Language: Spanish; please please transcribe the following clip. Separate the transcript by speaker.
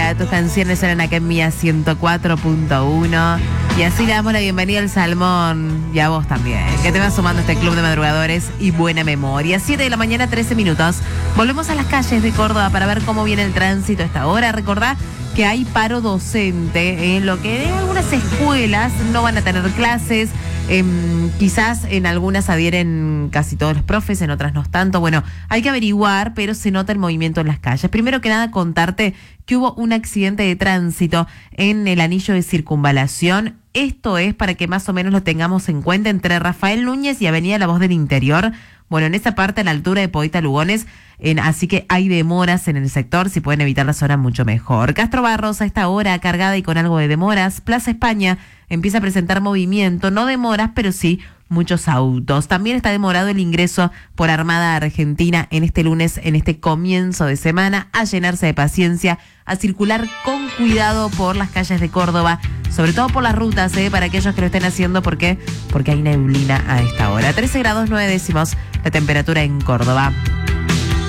Speaker 1: día. Tus canciones eran acá en Mía 104.1. Y así le damos la bienvenida al Salmón y a vos también, que te vas sumando a este club de madrugadores y buena memoria. 7 de la mañana, 13 minutos. Volvemos a las calles de Córdoba para ver cómo viene el tránsito a esta hora. Recordá que hay paro docente, lo que en algunas escuelas no van a tener clases. Quizás en algunas adhieren casi todos los profes, en otras no tanto. Bueno, hay que averiguar, pero se nota el movimiento en las calles. Primero que nada, contarte que hubo un accidente de tránsito en el anillo de circunvalación. Esto es para que más o menos lo tengamos en cuenta entre Rafael Núñez y Avenida La Voz del Interior. Bueno, en esa parte a la altura de Poeta Lugones, así que hay demoras en el sector, si pueden evitar la zona mucho mejor. Castro Barros a esta hora cargada y con algo de demoras. Plaza España empieza a presentar movimiento, no demoras, pero sí muchos autos. También está demorado el ingreso por Armada Argentina en este lunes, en este comienzo de semana, a llenarse de paciencia, a circular con cuidado por las calles de Córdoba, sobre todo por las rutas, para aquellos que lo estén haciendo, porque hay neblina a esta hora. 13 grados 9 décimos la temperatura en Córdoba.